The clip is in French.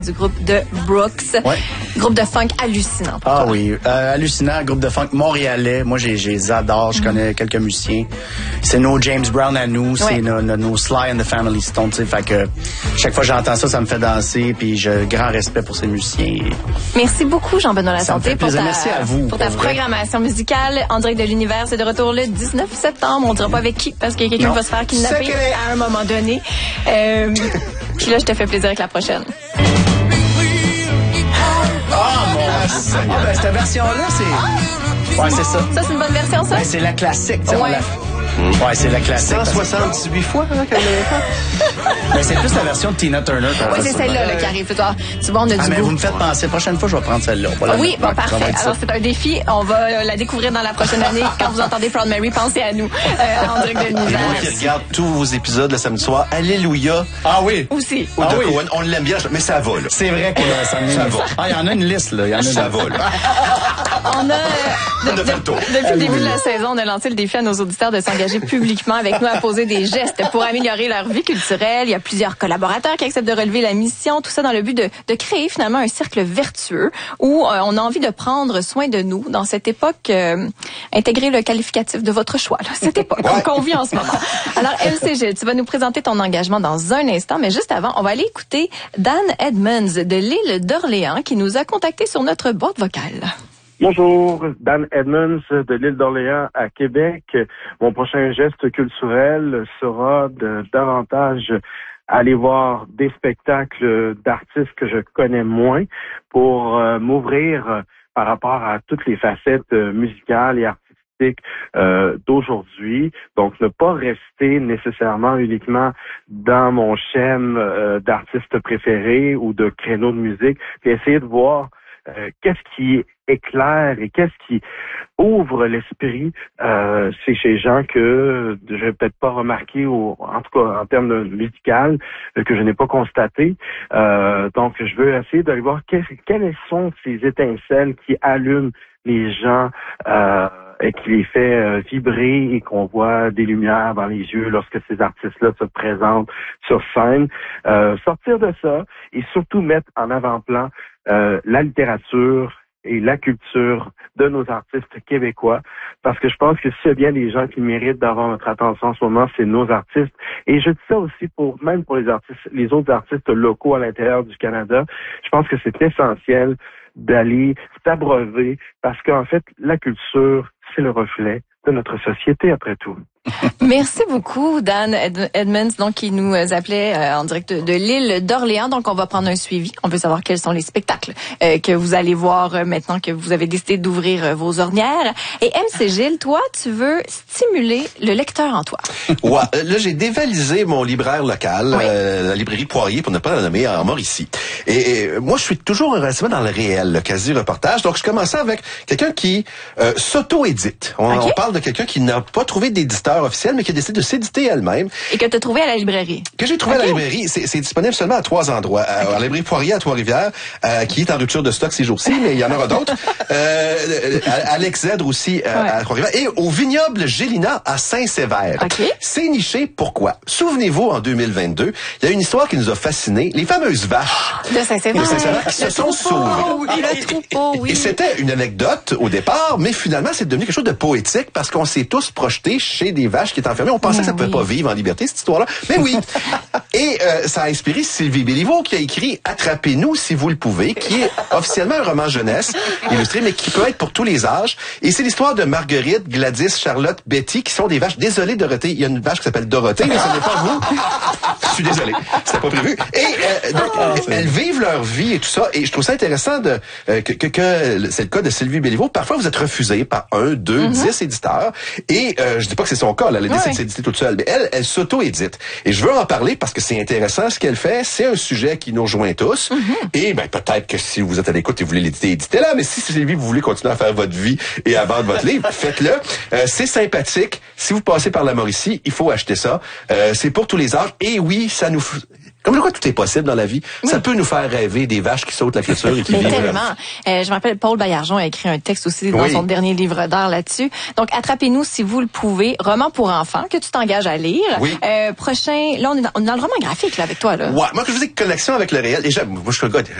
Du groupe de Brooks. Ouais. Groupe de funk hallucinant. Ah oui, hallucinant, groupe de funk montréalais. Moi, je les adore. Je connais quelques musiciens. C'est nos James Brown à nous. C'est nos Sly and the Family Stone. Fait que chaque fois que j'entends ça, ça me fait danser. Puis j'ai grand respect pour ces musiciens. Merci beaucoup, Jean-Benoît Lasanté, merci à vous, pour ta programmation musicale. En direct de l'univers, c'est de retour le 19 septembre. On ne dira pas avec qui, parce qu'il y a quelqu'un qui va se faire kidnapper à un moment donné. Puis là, je te fais plaisir avec la prochaine. Cette version-là, c'est... Ouais, c'est ça. Ça, c'est une bonne version, ça? Ben, c'est la classique. Ouais, c'est la classique. 178 fois qu'elle l'avait fait. Mais c'est plus la version de Tina Turner. Oui, c'est celle-là qui arrive. Tu vois, on a du mais goût. vous me faites penser. La prochaine fois, je vais prendre celle-là. Oui, bon, parfait. Alors, c'est un défi. On va la découvrir dans la prochaine année. Quand vous entendez Proud Mary, pensez à nous. En direct de l'univers. Moi qui regarde tous vos épisodes le samedi soir, Alléluia. Ah oui. Aussi. Ou de Cohen. On l'aime bien, mais ça va, là. C'est vrai qu'on a ça va. Ah, il y en a une liste, là. Ça va, là. On a, depuis le début de la saison, on a lancé le défi à nos auditeurs de s'engager publiquement avec nous à poser des gestes pour améliorer leur vie culturelle. Il y a plusieurs collaborateurs qui acceptent de relever la mission, tout ça dans le but de créer finalement un cercle vertueux où on a envie de prendre soin de nous dans cette époque. Intégrer le qualificatif de votre choix, là, cette époque qu'on vit en ce moment. Alors, MCG, tu vas nous présenter ton engagement dans un instant, mais juste avant, on va aller écouter Dan Edmonds de l'île d'Orléans qui nous a contactés sur notre boîte vocale. Bonjour, Dan Edmonds de l'île d'Orléans à Québec. Mon prochain geste culturel sera de davantage aller voir des spectacles d'artistes que je connais moins pour m'ouvrir par rapport à toutes les facettes musicales et artistiques d'aujourd'hui. Donc, ne pas rester nécessairement uniquement dans mon schème d'artistes préférés ou de créneaux de musique, puis essayer de voir qu'est-ce qui éclaire et qu'est-ce qui ouvre l'esprit c'est chez gens que je n'ai peut-être pas remarqué, ou en tout cas en termes de musical, que je n'ai pas constaté. Donc, je veux essayer d'aller voir quelles sont ces étincelles qui allument les gens et qui les fait vibrer et qu'on voit des lumières dans les yeux lorsque ces artistes-là se présentent sur scène. Sortir de ça et surtout mettre en avant-plan la littérature et la culture de nos artistes québécois, parce que je pense que s'il y a bien des gens qui méritent d'avoir notre attention en ce moment, c'est nos artistes. Et je dis ça aussi même pour les autres artistes locaux à l'intérieur du Canada. Je pense que c'est essentiel d'aller s'abreuver, parce qu'en fait, la culture, c'est le reflet de notre société, après tout. Merci beaucoup, Dan Edmonds, donc qui nous appelait en direct de l'île d'Orléans. Donc, on va prendre un suivi. On veut savoir quels sont les spectacles que vous allez voir maintenant que vous avez décidé d'ouvrir vos ornières. Et MC Gilles, toi, tu veux stimuler le lecteur en toi. Ouais, là, j'ai dévalisé mon libraire local, la librairie Poirier, pour ne pas la nommer, en Mauricie. Et moi, je suis toujours relativement dans le réel, le quasi-reportage. Donc, je commençais avec quelqu'un qui s'auto-édite. On parle de quelqu'un qui n'a pas trouvé d'éditeur officiel, mais qui a décidé de s'éditer elle-même. Et que tu as trouvé à la librairie. Que j'ai trouvé à la librairie. C'est disponible seulement à 3 endroits. À la librairie Poirier à Trois-Rivières, qui est en rupture de stock ces jours-ci, mais il y en aura d'autres. Alex Zèdre aussi à Trois-Rivières. Et au vignoble Gélina à Saint-Sévère. C'est niché. Pourquoi? Souvenez-vous, en 2022, il y a une histoire qui nous a fascinés. Les fameuses vaches. De Saint-Sévère. Qui se sont sauvées. Le troupeau, Et c'était une anecdote au départ, mais finalement, c'est devenu quelque chose de poétique parce qu'on s'est tous projetés chez des vaches qui étaient enfermées. On pensait que ça ne pouvait pas vivre en liberté, cette histoire-là. Mais oui. Et ça a inspiré Sylvie Béliveau qui a écrit « Attrapez-nous si vous le pouvez », qui est officiellement un roman jeunesse illustré, mais qui peut être pour tous les âges. Et c'est l'histoire de Marguerite, Gladys, Charlotte, Betty, qui sont des vaches. Désolé, Dorothée, il y a une vache qui s'appelle Dorothée, mais ce n'est pas vous. Je suis désolé, c'était pas prévu. Et donc, elles vivent leur vie et tout ça. Et je trouve ça intéressant que c'est le cas de Sylvie Béliveau. Parfois, vous êtes refusé par 1, 2, 10 éditeurs. Et je dis pas que c'est son cas, là, elle décide de s'éditer toute seule, mais elle s'auto-édite. Et je veux en parler parce que c'est intéressant ce qu'elle fait. C'est un sujet qui nous rejoint tous. Et peut-être que si vous êtes à l'écoute et vous voulez l'éditer, éditez-la. Mais si Sylvie, vous voulez continuer à faire votre vie et à vendre votre livre, faites-le. C'est sympathique. Si vous passez par la Mauricie, il faut acheter ça. C'est pour tous les âges. Et oui, Comme je crois que tout est possible dans la vie, ça peut nous faire rêver des vaches qui sautent la clôture et qui vivent. Tellement. Je me rappelle, Paul Baillargeon a écrit un texte aussi dans son dernier livre d'art là-dessus. Donc, attrapez-nous si vous le pouvez. Roman pour enfants que tu t'engages à lire. Oui. Prochain, là, on est dans le roman graphique là avec toi là. Ouais, moi que je vous dis connexion avec le réel. Déjà, moi je suis un gars